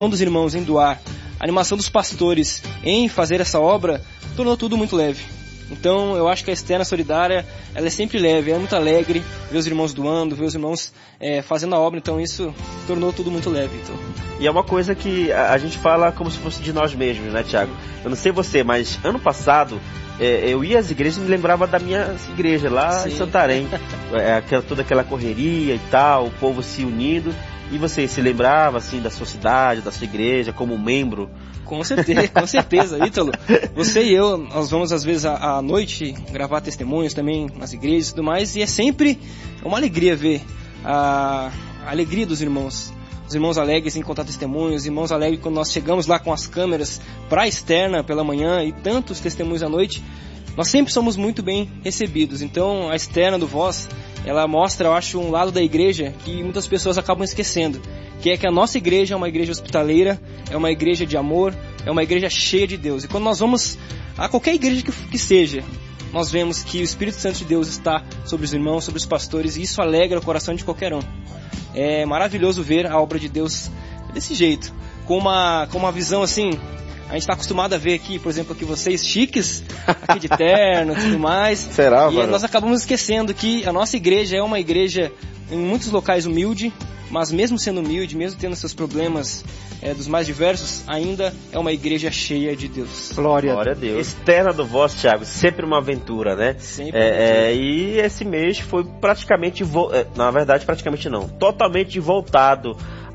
dos irmãos em doar, a animação dos pastores em fazer essa obra, tornou tudo muito leve. Então eu acho que a Externa Solidária, ela é sempre leve, é muito alegre ver os irmãos doando, ver os irmãos fazendo a obra, então isso tornou tudo muito leve. Então. E é uma coisa que a gente fala como se fosse de nós mesmos, né, Thiago? Eu não sei você, mas ano passado eu ia às igrejas e me lembrava da minha igreja lá em Santarém. Toda aquela correria e tal, o povo se unindo. E você se lembrava assim da sua cidade, da sua igreja, como membro? Com certeza, Ítalo. Você e eu, nós vamos às vezes à noite gravar testemunhos também nas igrejas e tudo mais, e é sempre uma alegria ver a alegria dos irmãos. Os irmãos alegres em contar testemunhos, os irmãos alegres quando nós chegamos lá com as câmeras para a Externa pela manhã e tantos testemunhos à noite. Nós sempre somos muito bem recebidos. Então a Externa do Voz, ela mostra, eu acho, um lado da igreja que muitas pessoas acabam esquecendo, que é que a nossa igreja é uma igreja hospitaleira, é uma igreja de amor, é uma igreja cheia de Deus. E quando nós vamos a qualquer igreja que seja, nós vemos que o Espírito Santo de Deus está sobre os irmãos, sobre os pastores, e isso alegra o coração de qualquer um. É maravilhoso ver a obra de Deus desse jeito, com uma visão assim. A gente está acostumado a ver aqui, por exemplo, aqui vocês chiques, aqui de terno e tudo mais. Será, e nós acabamos esquecendo que a nossa igreja é uma igreja em muitos locais humilde, mas mesmo sendo humilde, mesmo tendo seus problemas dos mais diversos, ainda é uma igreja cheia de Deus. Glória a Deus. Externa do Voz, Thiago, sempre uma aventura, né? Sempre uma aventura. E esse mês foi praticamente, na verdade praticamente não, totalmente voltado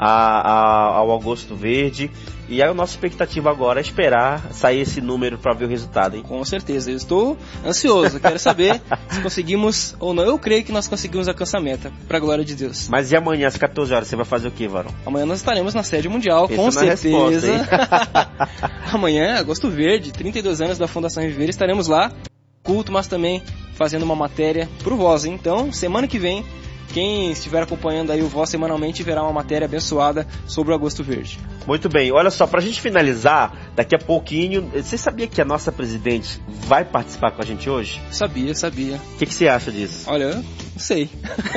ao Agosto Verde. E a nossa expectativa agora é esperar sair esse número para ver o resultado, hein? Com certeza, eu estou ansioso, quero saber se conseguimos ou não. Eu creio que nós conseguimos alcançar a meta, para a glória de Deus. Mas e amanhã às 14 horas, você vai fazer o que, Varão? Amanhã nós estaremos na sede mundial, com certeza. Resposta, Amanhã, Agosto Verde, 32 anos da Fundação Reviver, estaremos lá, culto, mas também fazendo uma matéria pro Voz. Então, semana que vem, quem estiver acompanhando aí o Voz semanalmente verá uma matéria abençoada sobre o Agosto Verde. Muito bem, olha só, pra gente finalizar, daqui a pouquinho, você sabia que a nossa presidente vai participar com a gente hoje? Sabia. O que você acha disso? Olha, não sei.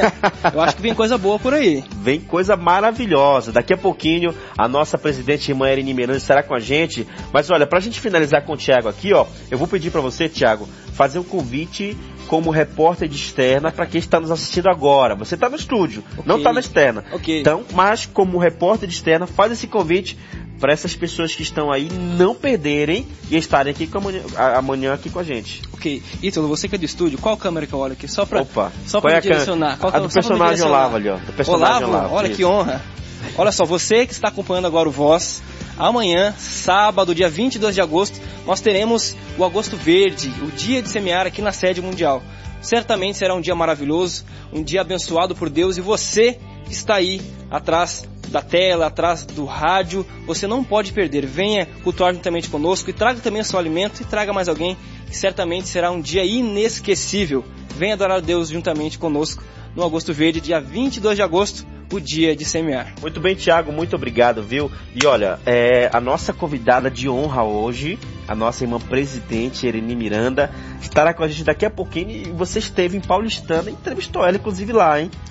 Eu acho que vem coisa boa por aí. Vem coisa maravilhosa. Daqui a pouquinho, a nossa presidente, irmã Erine Miranda, estará com a gente. Mas olha, pra gente finalizar com o Thiago aqui, ó, eu vou pedir pra você, Thiago, fazer um convite como repórter de Externa para quem está nos assistindo agora. Você está no estúdio, não está na Externa. Então, mas como repórter de Externa, faz esse convite para essas pessoas que estão aí não perderem e estarem aqui amanhã aqui com a gente. Ok. Ítalo, você que é do estúdio, qual câmera que eu olho aqui? Só para me direcionar. A do personagem Olavo ali, ó. Do personagem Olavo. Olha que honra. Olha só, você que está acompanhando agora o Voz, amanhã, sábado, dia 22 de agosto, nós teremos o Agosto Verde, o dia de semear aqui na sede mundial. Certamente será um dia maravilhoso, um dia abençoado por Deus, e você que está aí atrás da tela, atrás do rádio, você não pode perder. Venha cultuar juntamente conosco e traga também o seu alimento e traga mais alguém, que certamente será um dia inesquecível. Venha adorar a Deus juntamente conosco no Agosto Verde, dia 22 de agosto, o dia de semear. Muito bem, Thiago, muito obrigado, viu? E olha, a nossa convidada de honra hoje, a nossa irmã presidente, Erine Miranda, estará com a gente daqui a pouquinho, e você esteve em Paulistana e entrevistou ela, inclusive, lá, hein?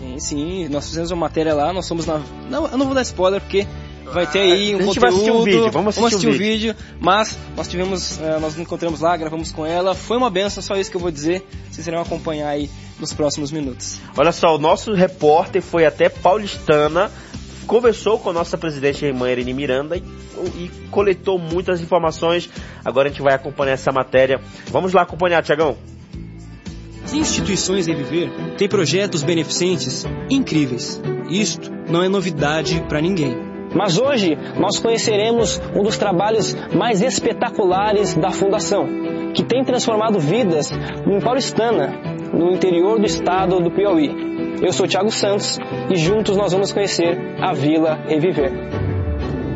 Sim, nós fizemos uma matéria lá, nós somos na... Não, eu não vou dar spoiler, porque vai ter aí um conteúdo, vai assistir um vídeo, vamos assistir o vídeo, mas nós nos encontramos lá, gravamos com ela, foi uma bênção, só isso que eu vou dizer, vocês irão acompanhar aí nos próximos minutos. Olha só, o nosso repórter foi até Paulistana, conversou com a nossa presidente, a irmã Erine Miranda, e coletou muitas informações. Agora a gente vai acompanhar essa matéria. Vamos lá acompanhar, Tiagão. As instituições Reviver têm projetos beneficentes incríveis. Isto não é novidade para ninguém. Mas hoje nós conheceremos um dos trabalhos mais espetaculares da Fundação, que tem transformado vidas em Paulistana, no interior do estado do Piauí. Eu sou Thiago Santos e juntos nós vamos conhecer a Vila Reviver.